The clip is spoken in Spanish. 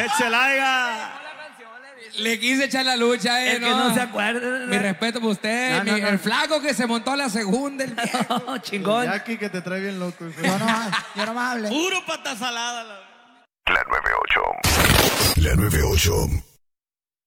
¡Échela! Le quise echar la lucha, El que no se acuerda. Mi respeto para usted, No, no. el flaco que se montó a la segunda, el viejo. Chingón. Jackie que te trae bien loco. Yo no me hable. Puro pata salada. La 98. La 98.